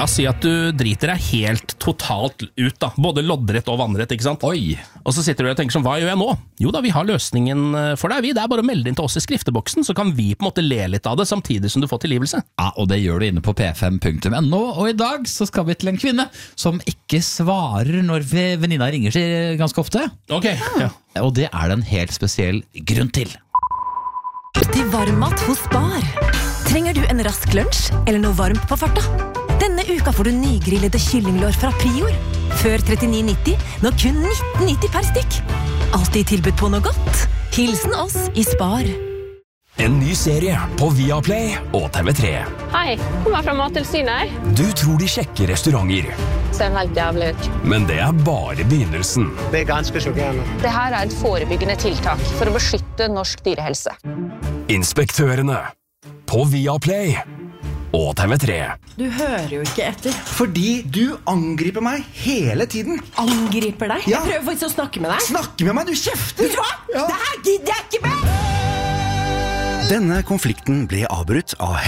La oss si at du driter deg helt totalt ut da, både loddrett og vannrett, ikke sant? Oi. Og så sitter du og tenker sånn, hva gjør jeg nå? Jo da, vi har løsningen for deg, det er bare å melde inn til oss i skrifteboksen, så kan vi på en måte le litt av det, samtidig som du får tilgivelse. Ja, og det gjør du inne på p5.no, og i dag så skal vi til en kvinne som ikke svarer når venninna ringer seg ganske ofte. Ok, ja. Og det er det en helt spesiell grunn til. Til varmmat hos Spar. Trenger du en rask lunsj eller noe varmt på farta? Denne uka får du nygrillede kyllinglår fra Prior. Før 39,90, nå kun 19,90 per stykk. Alltid tilbud på noe godt. Hilsen oss i Spar. En ny serie på Viaplay og TV3. Hei, kommer fra Mattilsynet. Du tror de sjekker restauranter, Ser helt jævlig ut. men det er bare begynnelsen. Det er ganske sjokkerende. Det her er et forebyggende tiltak for å beskytte norsk dyrehelse. Inspektørene på Viaplay og TV3. Du hører jo ikke etter. Fordi du angriper meg hele tiden. Angriper deg? Ja. Jeg prøver faktisk å snakke med deg. Snakke med meg, du kjefter! Vet du hva? Ja. Det her gidder jeg ikke mer! Denne konflikten ble avbrutt av